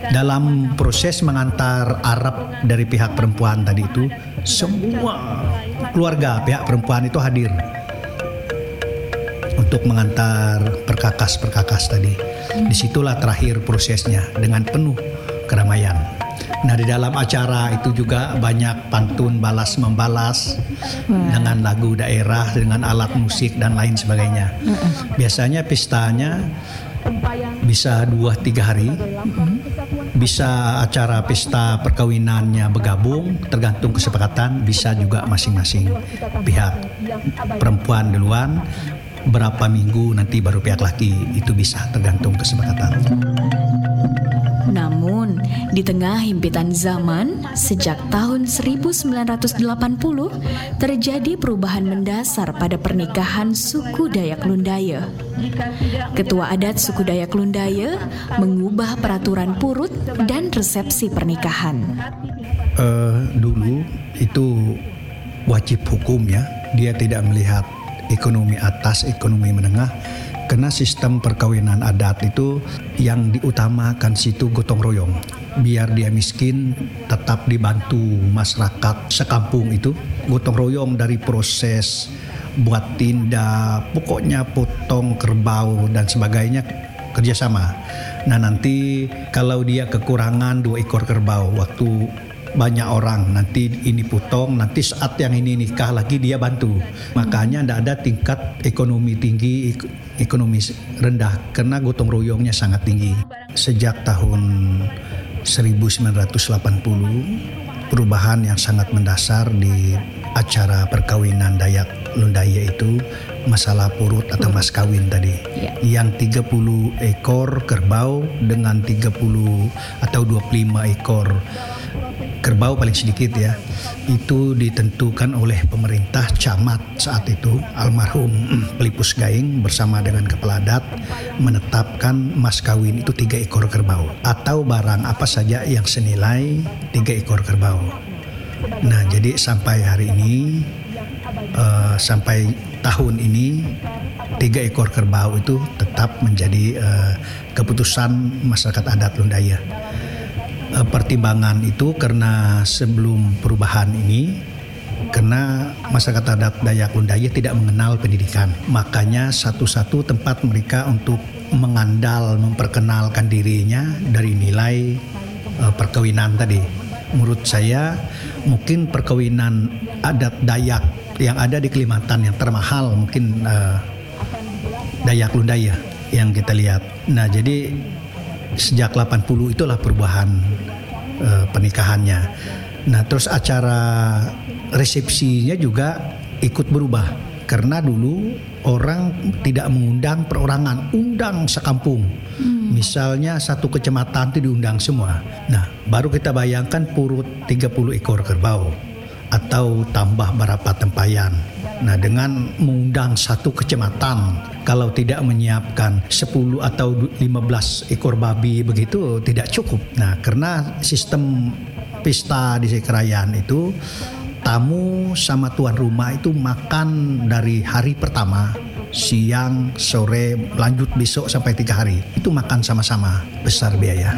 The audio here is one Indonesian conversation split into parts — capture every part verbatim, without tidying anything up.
Dalam proses mengantar Arab dari pihak perempuan tadi itu, semua keluarga pihak perempuan itu hadir untuk mengantar perkakas-perkakas tadi. Disitulah terakhir prosesnya dengan penuh keramaian. Nah, di dalam acara itu juga banyak pantun balas membalas hmm. dengan lagu daerah, dengan alat musik dan lain sebagainya. Hmm. Biasanya pestanya bisa dua tiga hari, hmm. bisa acara pesta perkawinannya bergabung, tergantung kesepakatan, bisa juga masing-masing pihak perempuan duluan, berapa minggu nanti baru pihak laki, itu bisa tergantung kesepakatan. Namun, di tengah himpitan zaman, sejak tahun seribu sembilan ratus delapan puluh, terjadi perubahan mendasar pada pernikahan suku Dayak Lundaya. Ketua adat suku Dayak Lundaya mengubah peraturan purut dan resepsi pernikahan. Uh, dulu itu wajib hukum ya, dia tidak melihat ekonomi atas, ekonomi menengah. Karena sistem perkawinan adat itu yang diutamakan situ gotong royong. Biar dia miskin tetap dibantu masyarakat sekampung itu. Gotong royong dari proses buat tindak, pokoknya potong kerbau dan sebagainya kerjasama. Nah nanti kalau dia kekurangan dua ekor kerbau, waktu banyak orang nanti ini potong, nanti saat yang ini nikah lagi dia bantu. Makanya tidak ada tingkat ekonomi tinggi, ekonomi rendah karena gotong royongnya sangat tinggi. Sejak tahun seribu sembilan ratus delapan puluh perubahan yang sangat mendasar di acara perkawinan Dayak Lundaya itu masalah purut atau mas kawin tadi. Yeah. Yang tiga puluh ekor kerbau dengan tiga puluh atau dua puluh lima ekor kerbau paling sedikit ya, itu ditentukan oleh pemerintah camat saat itu, almarhum Pelipus Gaing bersama dengan kepala adat menetapkan mas kawin itu tiga ekor kerbau atau barang apa saja yang senilai tiga ekor kerbau. Nah jadi sampai hari ini uh, sampai tahun ini tiga ekor kerbau itu tetap menjadi uh, keputusan masyarakat adat Lundaya. Pertimbangan itu karena sebelum perubahan ini, karena masyarakat adat Dayak Lundaya tidak mengenal pendidikan, makanya satu-satu tempat mereka untuk mengandal, memperkenalkan dirinya dari nilai uh, perkawinan tadi. Menurut saya mungkin perkawinan adat Dayak yang ada di Kalimantan yang termahal mungkin uh, Dayak Lundaya yang kita lihat. Nah jadi sejak delapan puluh itulah perubahan uh, pernikahannya. Nah terus acara resepsinya juga ikut berubah. Karena dulu orang tidak mengundang perorangan, undang sekampung. Hmm. Misalnya satu kecamatan itu diundang semua. Nah baru kita bayangkan purut tiga puluh ekor kerbau atau tambah berapa tempayan. Nah dengan mengundang satu kecamatan, kalau tidak menyiapkan sepuluh atau lima belas ekor babi begitu tidak cukup. Nah karena sistem pesta di Sekerayan itu tamu sama tuan rumah itu makan dari hari pertama, siang, sore, lanjut besok sampai tiga hari. Itu makan sama-sama, besar biaya.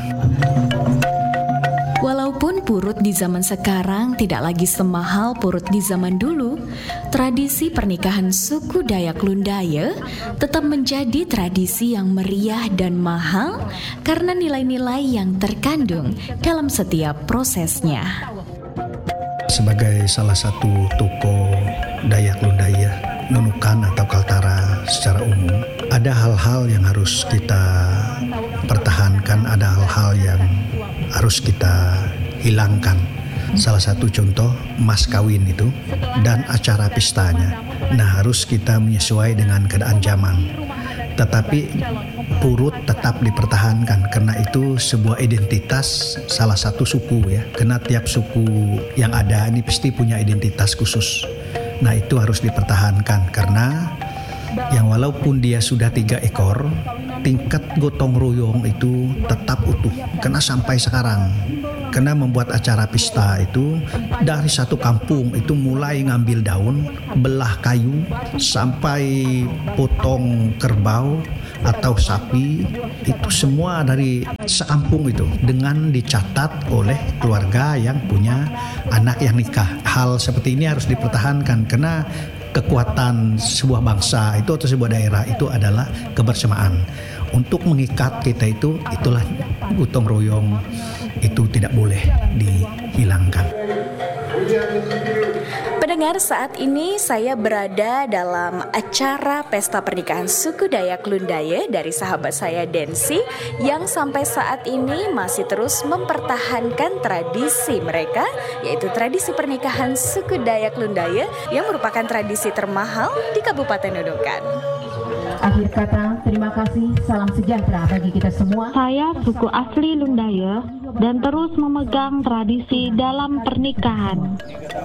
Walaupun purut di zaman sekarang tidak lagi semahal purut di zaman dulu, tradisi pernikahan suku Dayak Lundaya tetap menjadi tradisi yang meriah dan mahal karena nilai-nilai yang terkandung dalam setiap prosesnya. Sebagai salah satu tokoh Dayak Lundaya, Nunukan atau Kaltara secara umum, ada hal-hal yang harus kita pertahankan, ada hal-hal yang harus kita hilangkan. Salah satu contoh mas kawin itu dan acara pestanya. Nah harus kita menyesuaikan dengan keadaan zaman. Tetapi purut tetap dipertahankan karena itu sebuah identitas salah satu suku ya. Karena tiap suku yang ada ini pasti punya identitas khusus. Nah itu harus dipertahankan karena yang walaupun dia sudah tiga ekor, tingkat gotong royong itu tetap utuh karena sampai sekarang. Karena membuat acara pesta itu dari satu kampung itu mulai ngambil daun, belah kayu, sampai potong kerbau, atau sapi, itu semua dari sekampung itu dengan dicatat oleh keluarga yang punya anak yang nikah. Hal seperti ini harus dipertahankan karena kekuatan sebuah bangsa itu atau sebuah daerah itu adalah kebersamaan. Untuk mengikat kita itu, itulah gotong royong, itu tidak boleh dihilangkan. Pendengar, saat ini saya berada dalam acara pesta pernikahan suku Dayak Lundaye dari sahabat saya Densi yang sampai saat ini masih terus mempertahankan tradisi mereka, yaitu tradisi pernikahan suku Dayak Lundaye yang merupakan tradisi termahal di Kabupaten Nunukan. Akhir kata, terima kasih, salam sejahtera bagi kita semua. Saya suku asli Lundaye dan terus memegang tradisi dalam pernikahan.